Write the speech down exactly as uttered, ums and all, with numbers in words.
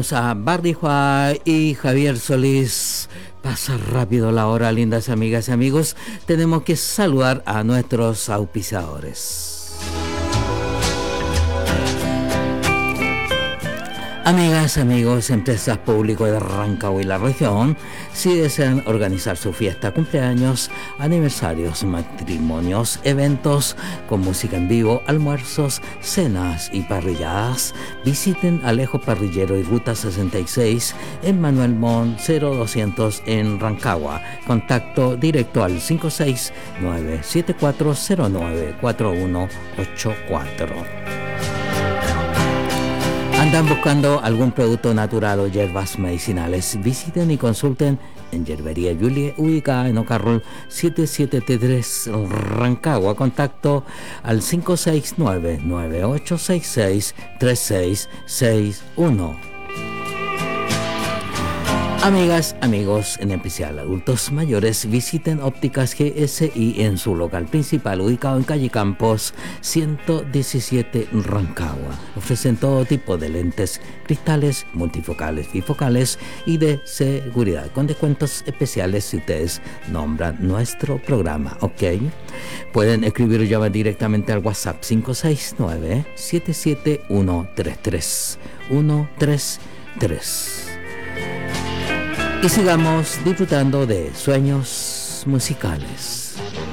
Saludamos a Barry Juá y Javier Solís. Pasa rápido la hora, lindas amigas y amigos. Tenemos que saludar a nuestros auspiciadores. Amigas, amigos, empresas públicas de Rancagua y la región, si desean organizar su fiesta, cumpleaños, aniversarios, matrimonios, eventos con música en vivo, almuerzos, cenas y parrilladas, visiten Alejo Parrillero y Ruta sesenta y seis en Manuel Montt cero doscientos en Rancagua. Contacto directo al cinco seis nueve siete cuatro cero nueve cuatro uno ocho cuatro. ¿Andan buscando algún producto natural o hierbas medicinales? Visiten y consulten en Yerbería Julie, ubicada en Ocarrol setecientos setenta y tres Rancagua. Contacto al cinco seis nueve nueve ocho seis seis tres seis seis uno. Amigas, amigos, en especial adultos mayores, visiten Ópticas G S I en su local principal, ubicado en calle Campos ciento diecisiete Rancagua. Ofrecen todo tipo de lentes, cristales, multifocales, bifocales y de seguridad, con descuentos especiales si ustedes nombran nuestro programa, ¿ok? Pueden escribir o llamar directamente al WhatsApp cinco seis nueve siete siete uno tres tres uno tres tres. Y sigamos disfrutando de sueños musicales.